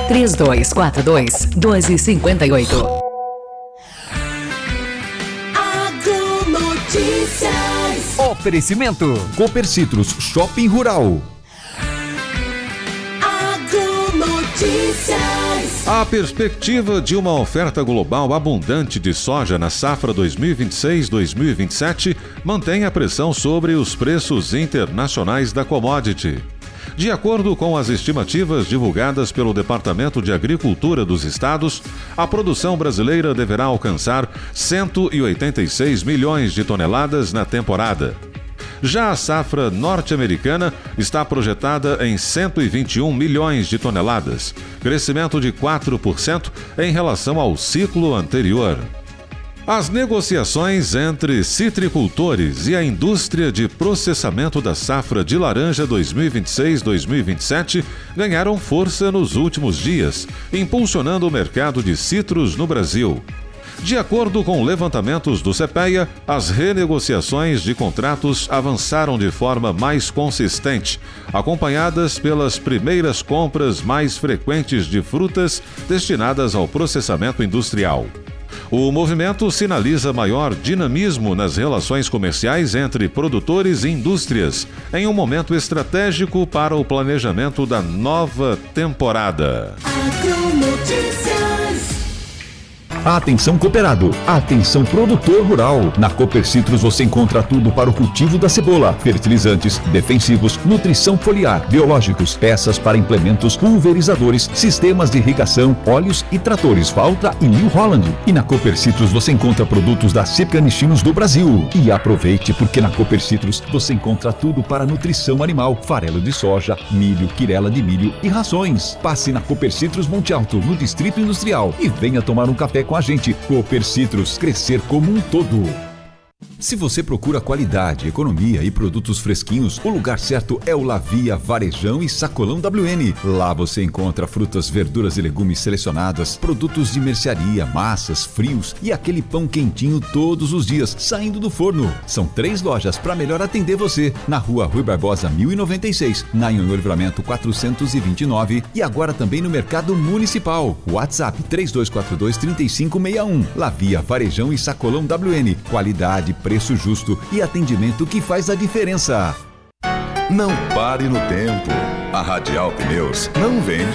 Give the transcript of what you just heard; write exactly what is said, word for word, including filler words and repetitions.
três dois quatro dois, dois cinco oito. Agronotícias. Oferecimento Copercitros Shopping Rural. Agronotícias. A perspectiva de uma oferta global abundante de soja na safra dois mil e vinte e seis dois mil e vinte e sete mantém a pressão sobre os preços internacionais da commodity. De acordo com as estimativas divulgadas pelo Departamento de Agricultura dos Estados, a produção brasileira deverá alcançar cento e oitenta e seis milhões de toneladas na temporada. Já a safra norte-americana está projetada em cento e vinte e um milhões de toneladas, crescimento de quatro por cento em relação ao ciclo anterior. As negociações entre citricultores e a indústria de processamento da safra de laranja dois mil e vinte e seis dois mil e vinte e sete ganharam força nos últimos dias, impulsionando o mercado de citros no Brasil. De acordo com levantamentos do CEPEA, as renegociações de contratos avançaram de forma mais consistente, acompanhadas pelas primeiras compras mais frequentes de frutas destinadas ao processamento industrial. O movimento sinaliza maior dinamismo nas relações comerciais entre produtores e indústrias, em um momento estratégico para o planejamento da nova temporada. Atenção cooperado, atenção produtor rural. Na Copercitros você encontra tudo para o cultivo da cebola: fertilizantes, defensivos, nutrição foliar, biológicos, peças para implementos, pulverizadores, sistemas de irrigação, óleos e tratores Valtra e New Holland. E na Copercitros você encontra produtos da Cipcanichinos do Brasil. E aproveite, porque na Copercitros você encontra tudo para nutrição animal: farelo de soja, milho, quirela de milho e rações. Passe na Copercitros Monte Alto, no Distrito Industrial, e venha tomar um café com a gente. Copercitros, crescer como um todo. Se você procura qualidade, economia e produtos fresquinhos, o lugar certo é o Lavia Varejão e Sacolão W N. Lá você encontra frutas, verduras e legumes selecionadas, produtos de mercearia, massas, frios e aquele pão quentinho todos os dias, saindo do forno. São três lojas para melhor atender você: na Rua Rui Barbosa mil e noventa e seis, na Anhonho Livramento quatrocentos e vinte e nove e agora também no Mercado Municipal. WhatsApp três dois quatro dois, três cinco seis um. Lavia Varejão e Sacolão W N. Qualidade, preço justo e atendimento que faz a diferença. Não pare no tempo. A Radial Pneus não vende